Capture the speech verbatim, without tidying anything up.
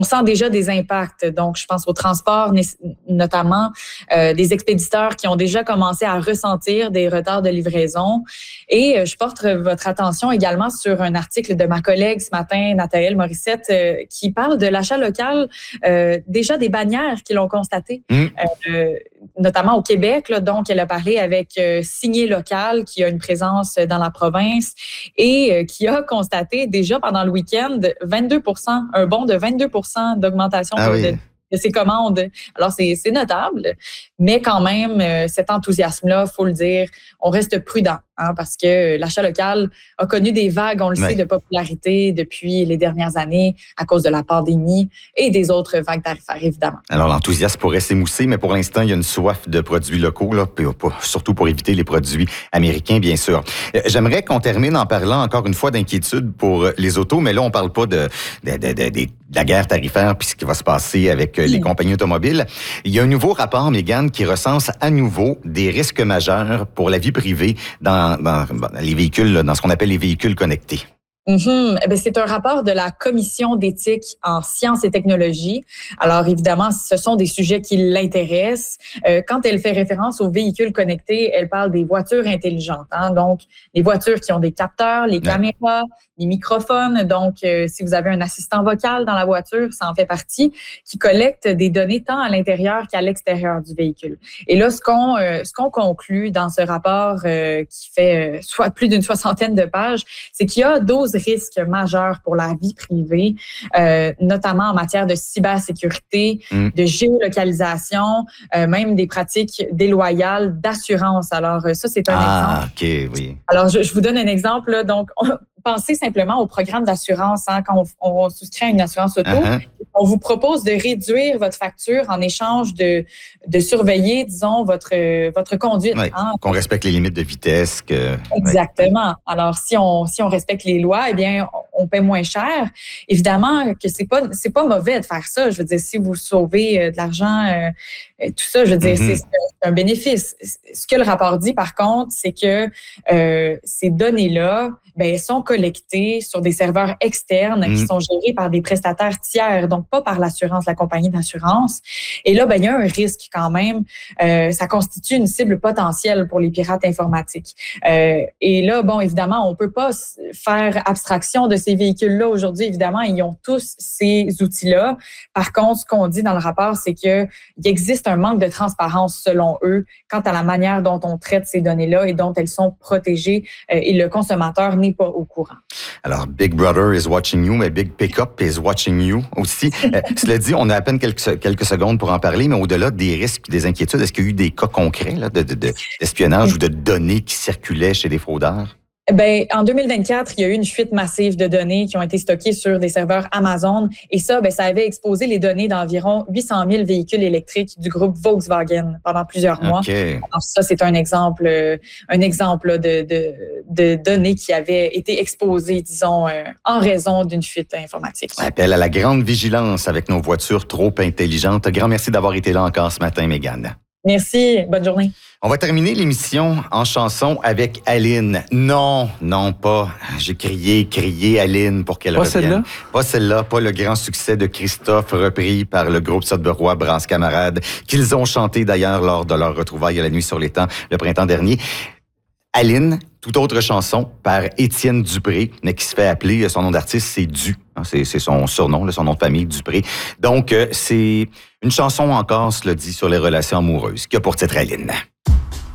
On sent déjà des impacts. Donc, je pense au transport, notamment euh, des expéditeurs qui ont déjà commencé à ressentir des retards de livraison. Et euh, je porte votre attention également sur un article de ma collègue ce matin, Nathaëlle Morissette, euh, qui parle de l'achat local, euh, déjà des bannières qui l'ont constaté, mmh. euh, notamment au Québec. Là, donc, elle a parlé avec euh, Signé Local, qui a une présence dans la province et euh, qui a constaté déjà pendant le week-end vingt-deux pour cent, un bond de vingt-deux pour cent d'augmentation ah de, oui. de, de ces commandes. Alors, c'est, c'est notable, mais quand même, euh, cet enthousiasme-là, il faut le dire, on reste prudent, hein, parce que l'achat local a connu des vagues, on le ouais. sait, de popularité depuis les dernières années à cause de la pandémie et des autres vagues tarifaires, évidemment. Alors, l'enthousiasme pourrait s'émousser, mais pour l'instant, il y a une soif de produits locaux, là, surtout pour éviter les produits américains, bien sûr. J'aimerais qu'on termine en parlant encore une fois d'inquiétude pour les autos, mais là, on parle pas de, de, de, de, de la guerre tarifaire puis ce qui va se passer avec les mmh. compagnies automobiles. Il y a un nouveau rapport, Mégane, qui recense à nouveau des risques majeurs pour la vie privée dans, dans, dans les véhicules, dans ce qu'on appelle les véhicules connectés. Mm-hmm. Eh bien, c'est un rapport de la Commission d'éthique en sciences et technologies. Alors, évidemment, ce sont des sujets qui l'intéressent. Euh, quand elle fait référence aux véhicules connectés, elle parle des voitures intelligentes. Hein? Donc, les voitures qui ont des capteurs, les caméras, les microphones. Donc, euh, si vous avez un assistant vocal dans la voiture, ça en fait partie, qui collecte des données tant à l'intérieur qu'à l'extérieur du véhicule. Et là, ce qu'on, euh, ce qu'on conclut dans ce rapport euh, qui fait euh, soit plus d'une soixantaine de pages, c'est qu'il y a douze risques majeurs pour la vie privée, euh, notamment en matière de cybersécurité, mmh. de géolocalisation, euh, même des pratiques déloyales d'assurance. Alors, ça, c'est un ah, exemple. Ah, OK, oui. Alors, je, je vous donne un exemple. Là. Donc, on, pensez simplement au programme d'assurance. Hein, quand on, on souscrit à une assurance auto, uh-huh. on vous propose de réduire votre facture en échange de, de surveiller, disons, votre, votre conduite. Oui, hein. Qu'on respecte les limites de vitesse. Que... Exactement. Ouais. Alors, si on, si on respecte les lois, eh bien, on paie moins cher. Évidemment que c'est pas, c'est pas mauvais de faire ça. Je veux dire, si vous sauvez de l'argent, euh, tout ça, je veux dire, mm-hmm. c'est, c'est un bénéfice. Ce que le rapport dit, par contre, c'est que euh, ces données-là, ben, sont collectées sur des serveurs externes mm-hmm. qui sont gérés par des prestataires tiers, donc pas par l'assurance, la compagnie d'assurance. Et là, ben, il y a un risque quand même. Euh, ça constitue une cible potentielle pour les pirates informatiques. Euh, et là, bon, évidemment, on peut pas faire abstraction de ces véhicules-là aujourd'hui. Évidemment, ils ont tous ces outils-là. Par contre, ce qu'on dit dans le rapport, c'est qu'il existe un manque de transparence, selon eux, quant à la manière dont on traite ces données-là et dont elles sont protégées euh, et le consommateur n'est pas au courant. Alors, Big Brother is watching you, mais Big Pickup is watching you aussi. euh, cela dit, on a à peine quelques, quelques secondes pour en parler, mais au-delà des risques et des inquiétudes, est-ce qu'il y a eu des cas concrets là, de, de, de, d'espionnage ou de données qui circulaient chez des fraudeurs? Ben, en deux mille vingt-quatre, il y a eu une fuite massive de données qui ont été stockées sur des serveurs Amazon. Et ça, ben, ça avait exposé les données d'environ huit cent mille véhicules électriques du groupe Volkswagen pendant plusieurs mois. Okay. Alors ça, c'est un exemple, un exemple de, de, de données qui avaient été exposées, disons, en raison d'une fuite informatique. On appelle à la grande vigilance avec nos voitures trop intelligentes. Grand merci d'avoir été là encore ce matin, Mégane. Merci. Bonne journée. On va terminer l'émission en chanson avec Aline. Non, non, pas. J'ai crié, crié Aline pour qu'elle pas revienne. Celle-là? Pas celle-là, pas le grand succès de Christophe, repris par le groupe Sotberois Brasse Camarades, qu'ils ont chanté d'ailleurs lors de leur retrouvaille à la nuit sur l'étang le printemps dernier. Aline, toute autre chanson par Étienne Dupré, mais qui se fait appeler, son nom d'artiste, c'est Du. C'est, c'est son surnom, son nom de famille, Dupré. Donc, c'est une chanson encore, cela dit, sur les relations amoureuses, qui a pour titre Aline.